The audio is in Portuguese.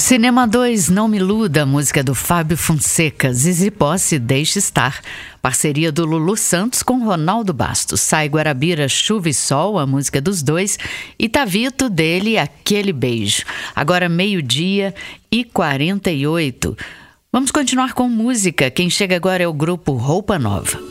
Cinema 2, Não Me Iluda, música do Fábio Fonseca. Zizi Posse, Deixe Estar. Parceria do Lulu Santos com Ronaldo Bastos. Sai Guarabira, Chuva e Sol, a música dos dois. E Tavito, dele, Aquele Beijo. Agora 12h48. Vamos continuar com música. Quem chega agora é o grupo Roupa Nova.